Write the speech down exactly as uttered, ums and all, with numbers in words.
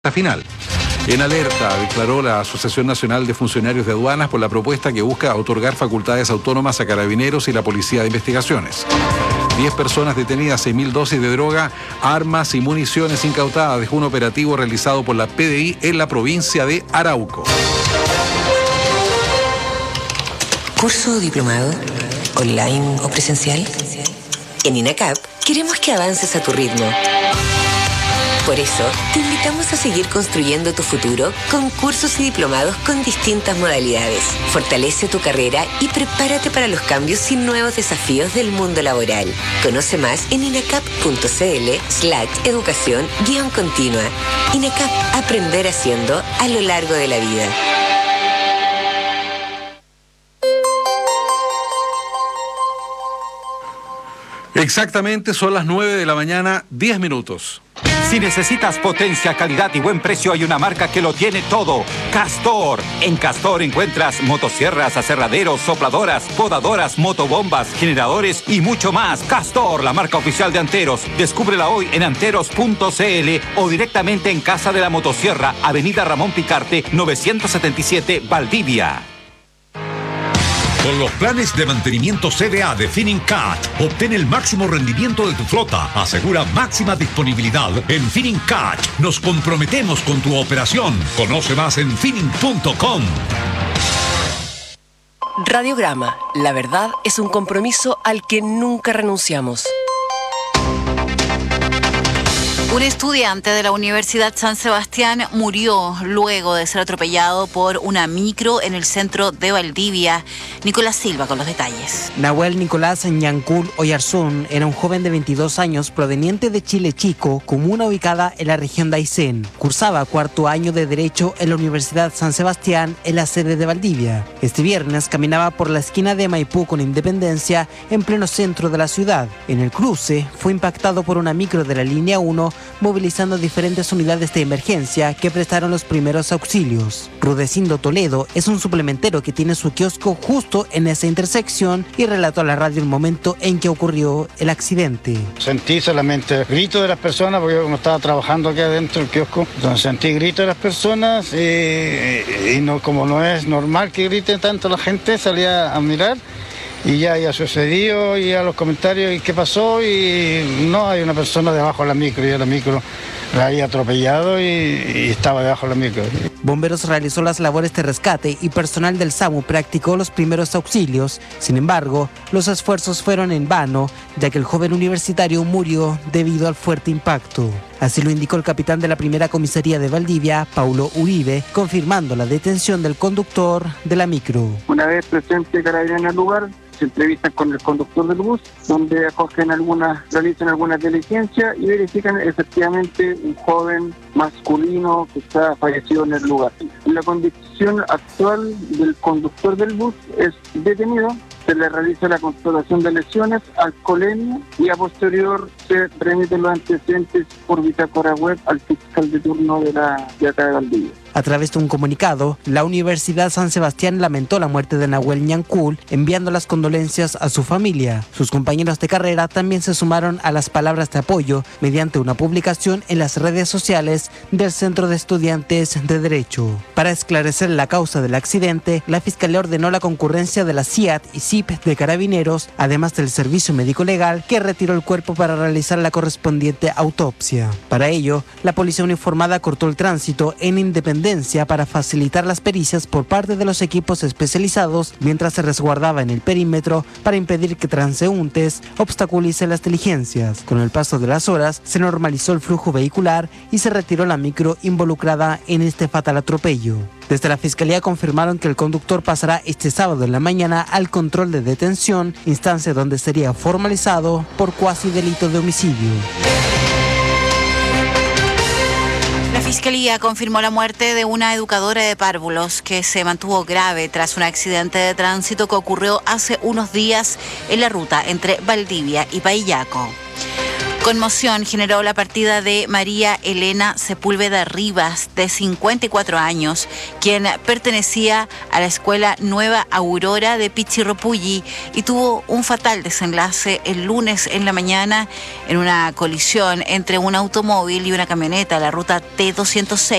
final. En alerta declaró la Asociación Nacional de Funcionarios de Aduanas por la propuesta que busca otorgar facultades autónomas a Carabineros y la Policía de Investigaciones. Diez personas detenidas, seis mil dosis de droga, armas y municiones incautadas dejó un operativo realizado por la P D I en la provincia de Arauco. ¿Curso o diplomado? ¿Online o presencial? En INACAP queremos que avances a tu ritmo. Por eso, te invitamos a seguir construyendo tu futuro con cursos y diplomados con distintas modalidades. Fortalece tu carrera y prepárate para los cambios y nuevos desafíos del mundo laboral. Conoce más en inacap.cl slash educación guión continua. INACAP, aprender haciendo a lo largo de la vida. Exactamente, son las nueve de la mañana, diez minutos. Si necesitas potencia, calidad y buen precio, hay una marca que lo tiene todo. Castor. En Castor encuentras motosierras, aserraderos, sopladoras, podadoras, motobombas, generadores y mucho más. Castor, la marca oficial de Anteros. Descúbrela hoy en anteros punto cl o directamente en Casa de la Motosierra, Avenida Ramón Picarte, novecientos setenta y siete, Valdivia. Con los planes de mantenimiento C D A de Finincat, obtén el máximo rendimiento de tu flota. Asegura máxima disponibilidad. En Finincat nos comprometemos con tu operación. Conoce más en finin punto com. Radiograma. La verdad es un compromiso al que nunca renunciamos. Un estudiante de la Universidad San Sebastián murió luego de ser atropellado por una micro en el centro de Valdivia. Nicolás Silva con los detalles. Nahuel Nicolás Ñancul Oyarzún era un joven de veintidós años proveniente de Chile Chico, comuna ubicada en la región de Aysén. Cursaba cuarto año de Derecho en la Universidad San Sebastián, en la sede de Valdivia. Este viernes caminaba por la esquina de Maipú con Independencia, en pleno centro de la ciudad. En el cruce fue impactado por una micro de la línea uno, movilizando diferentes unidades de emergencia que prestaron los primeros auxilios. Rudecindo Toledo es un suplementero que tiene su kiosco justo en esa intersección y relató a la radio el momento en que ocurrió el accidente. Sentí solamente gritos de las personas, porque yo como estaba trabajando aquí adentro del kiosco, entonces sentí gritos de las personas y, y no, como no es normal que grite tanto la gente, salía a mirar. Y ya había sucedido, y a los comentarios, ¿y qué pasó? Y no, hay una persona debajo de la micro, y la micro la había atropellado y, y estaba debajo de la micro. Bomberos realizó las labores de rescate y personal del SAMU practicó los primeros auxilios. Sin embargo, los esfuerzos fueron en vano, ya que el joven universitario murió debido al fuerte impacto. Así lo indicó el capitán de la primera comisaría de Valdivia, Paulo Uribe, confirmando la detención del conductor de la micro. Una vez presente Carabineros en el lugar, se entrevistan con el conductor del bus, donde acogen algunas, realizan algunas diligencias y verifican efectivamente un joven masculino que está fallecido en el lugar. La condición actual del conductor del bus es detenido. Se le realiza la constatación de lesiones, alcoholemia, y a posterior se remiten los antecedentes por bitácora web al fiscal de turno de la de acá de Valdivia. A través de un comunicado, la Universidad San Sebastián lamentó la muerte de Nahuel Ñancul, enviando las condolencias a su familia. Sus compañeros de carrera también se sumaron a las palabras de apoyo mediante una publicación en las redes sociales del Centro de Estudiantes de Derecho. Para esclarecer la causa del accidente, la Fiscalía ordenó la concurrencia de la C I A T y C I P de Carabineros, además del Servicio Médico Legal, que retiró el cuerpo para realizar la correspondiente autopsia. Para ello, la policía uniformada cortó el tránsito en Independencia para facilitar las pericias por parte de los equipos especializados, mientras se resguardaba en el perímetro para impedir que transeúntes obstaculicen las diligencias. Con el paso de las horas, se normalizó el flujo vehicular y se retiró la micro involucrada en este fatal atropello. Desde la Fiscalía confirmaron que el conductor pasará este sábado en la mañana al control de detención, instancia donde sería formalizado por cuasi delito de homicidio. La Fiscalía confirmó la muerte de una educadora de párvulos que se mantuvo grave tras un accidente de tránsito que ocurrió hace unos días en la ruta entre Valdivia y Paillaco. Conmoción generó la partida de María Elena Sepúlveda Rivas, de cincuenta y cuatro años, quien pertenecía a la Escuela Nueva Aurora de Pichirropulli y tuvo un fatal desenlace el lunes en la mañana en una colisión entre un automóvil y una camioneta en la ruta T doscientos seis